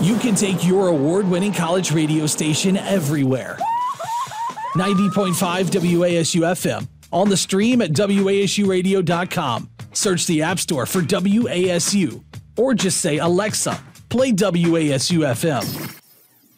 You can take your award-winning college radio station everywhere. 90.5 WASU FM. On the stream at WASUradio.com. Search the App Store for WASU. Or just say, Alexa, play WASU FM.